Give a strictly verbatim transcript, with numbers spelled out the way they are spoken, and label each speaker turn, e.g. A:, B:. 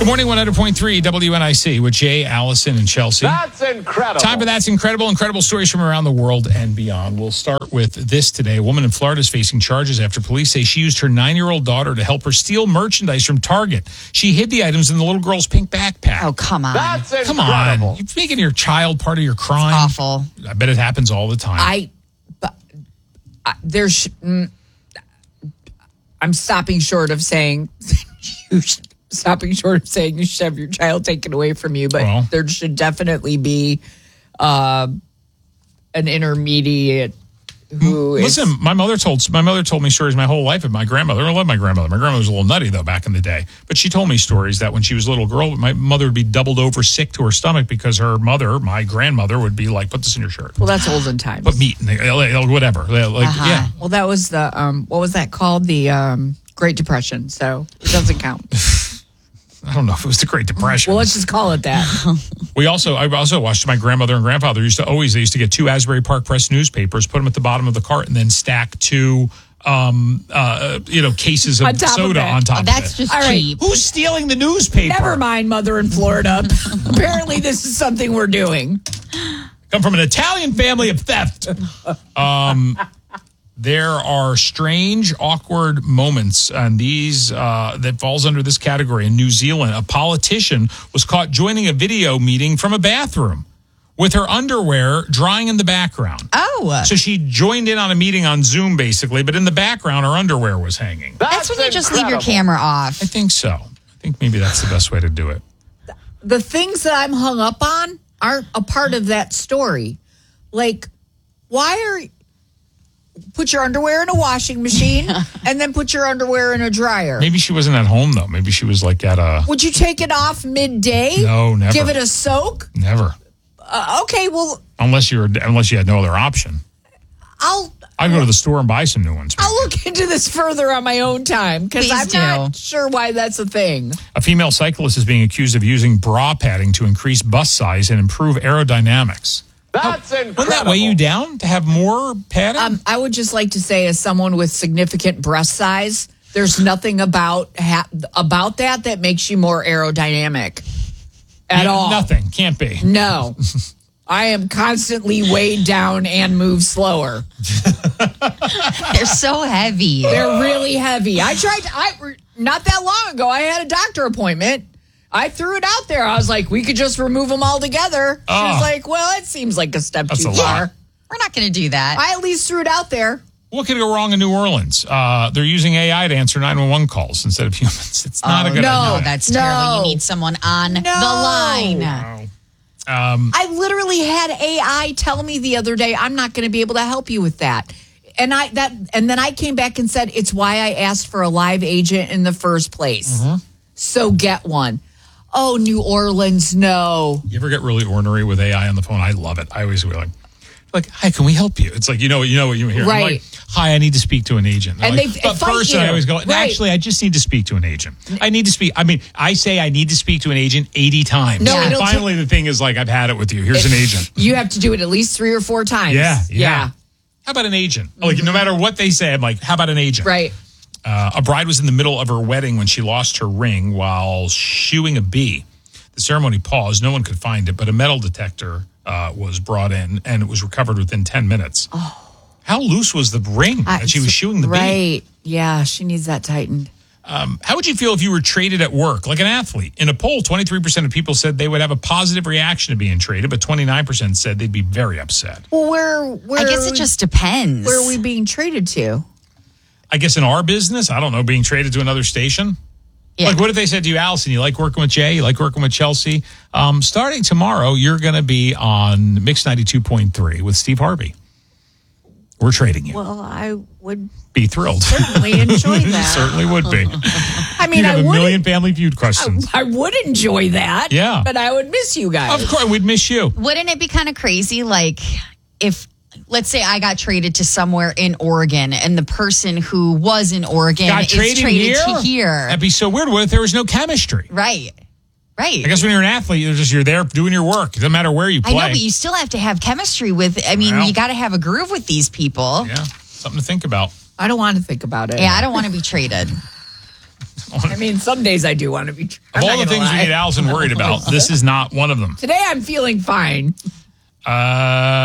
A: Good morning, one hundred point three W N I C with Jay, Allison, and Chelsea.
B: That's incredible.
A: Time for That's Incredible. Incredible stories from around the world and beyond. We'll start with this today. A woman in Florida is facing charges after police say she used her nine-year-old daughter to help her steal merchandise from Target. She hid the items in the little girl's pink backpack.
C: Oh, come on.
B: That's incredible.
A: Come on. You're making your child part of your crime.
C: It's awful.
A: I bet it happens all the time.
D: I, but, I there's, mm, I'm stopping short of saying you should, stopping short of saying you should have your child taken away from you, but
A: Well.
D: there should definitely be uh, an intermediate who is.
A: Listen, my mother told my mother told me stories my whole life of my grandmother. I love my grandmother. My grandmother was a little nutty though back in the day, but she told me stories that when she was a little girl, my mother would be doubled over sick to her stomach because her mother, my grandmother, would be like, "Put this in your shirt."
D: Well, that's olden times.
A: Put meat in the, whatever. Like,
C: Uh-huh.
A: yeah.
D: Well, that was the um, what was that called? The um, Great Depression. So it doesn't count.
A: I don't know if it was the Great Depression.
D: Well, let's just call it that.
A: We also, I also watched my grandmother and grandfather used to always, they used to get two Asbury Park Press newspapers, put them at the bottom of the cart, and then stack two, um, uh, you know, cases of
D: On top of
A: soda
D: it.
A: on top
C: Oh,
A: of
C: that's
A: it.
C: just
D: All right.
C: cheap.
A: Who's stealing the newspaper?
D: Never mind, mother in Florida. Apparently, this is something we're doing.
A: Come from an Italian family of theft. Um, there are strange, awkward moments, and these uh, that falls under this category. In New Zealand, a politician was caught joining a video meeting from a bathroom with her underwear drying in the background.
C: Oh.
A: So she joined in on a meeting on Zoom, basically, but in the background, her underwear was hanging.
C: That's when you just leave your
B: incredible.
C: camera off.
A: I think so. I think maybe that's the best way to do it.
D: The things that I'm hung up on aren't a part of that story. Like, why are put your underwear in a washing machine and then put your underwear in a dryer?
A: Maybe she wasn't at home, though. Maybe she was like at a...
D: Would you take it off midday?
A: No, never.
D: Give it a soak?
A: Never.
D: Uh, okay, well,
A: Unless you were, unless you had no other option.
D: I'll
A: I'd go to the store and buy some new ones.
D: I'll look into this further on my own time because
C: Please
D: I'm
C: do.
D: not sure why that's a thing.
A: A female cyclist is being accused of using bra padding to increase bust size and improve aerodynamics.
B: That's incredible.
A: Wouldn't that weigh you down to have more padding?
D: Um, I would just like to say, as someone with significant breast size, there's nothing about ha- about that that makes you more aerodynamic at
A: Yeah,
D: all.
A: Nothing. Can't be.
D: No. I am constantly weighed down and move slower.
C: They're so heavy.
D: They're really heavy. I tried, I not that long ago, I had a doctor appointment. I threw it out there. I was like, we could just remove them all together. She
A: Oh.
D: was like, well, it seems like a step
A: That's
D: too
A: a
D: far.
A: lot.
C: We're not going to do that.
D: I at least threw it out there.
A: What could go wrong in New Orleans? Uh, they're using A I to answer nine one one calls instead of humans. It's not a good
D: no.
A: idea.
C: Oh, that's
D: No.
C: terrible. You need someone on the line.
A: Um,
D: I literally had A I tell me the other day, I'm not going to be able to help you with that. And I that and then I came back and said, it's why I asked for a live agent in the first place. So get one. Oh, New Orleans, no.
A: You ever get really ornery with A I on the phone? I love it. I always be like, like, hi, can we help you? It's like, you know, you know what you hear. I'm
D: Right.
A: like, hi, I need to speak to an agent. They're
D: And
A: like,
D: they
A: but
D: fight
A: first
D: you.
A: I always go,
D: Right.
A: actually, I just need to speak to an agent. I need to speak. I mean, I say I need to speak to an agent eighty times.
D: No,
A: and
D: it'll
A: finally the thing is like, I've had it with you. Here's an agent.
D: You have to do it at least three or four times.
A: Yeah, yeah. How about an agent? Like, no matter what they say, I'm like, how about an agent?
D: Right.
A: Uh, a bride was in the middle of her wedding when she lost her ring while shooing a bee. The ceremony paused. No one could find it, but a metal detector uh, was brought in, and it was recovered within ten minutes. Oh. How loose was the ring that she was shooing the bee?
D: Right. Yeah, she needs that tightened.
A: Um, how would you feel if you were traded at work, like an athlete? In a poll, twenty-three percent of people said they would have a positive reaction to being traded, but twenty-nine percent said they'd be very upset.
D: Well, where, where
C: I guess it just depends.
D: where are we being traded to?
A: I guess in our business, I don't know, being traded to another station.
C: Yeah.
A: Like, what if they said to you, Allison, you like working with Jay? You like working with Chelsea? Um, starting tomorrow, you're going to be on Mix ninety-two point three with Steve Harvey. We're trading you.
D: Well, I would
A: Be thrilled.
D: certainly enjoy that.
A: Certainly would be.
D: I mean,
A: You'd
D: I
A: have a
D: would.
A: million Family Feud questions.
D: I would enjoy that.
A: Yeah.
D: But I would miss you guys.
A: Of course, we'd miss you.
C: Wouldn't it be kind of crazy, like, if, let's say I got traded to somewhere in Oregon and the person who was in Oregon
A: Got
C: is
A: traded
C: traded
A: here?
C: to here.
A: That'd be so weird. What if there was no chemistry?
C: Right. Right.
A: I guess when you're an athlete, you're just you're there doing your work. It doesn't matter where you
C: I
A: play.
C: know, but you still have to have chemistry with, I mean,
A: Well.
C: you got to have a groove with these people.
A: Yeah, something to think about.
D: I don't want to think about it.
C: Yeah, I don't want to be traded.
D: I mean, some days I do want to be. I'm
A: Of all
D: not
A: the
D: gonna
A: things we
D: lie.
A: get Allison worried about, this is not one of them.
D: Today I'm feeling fine.
A: Uh,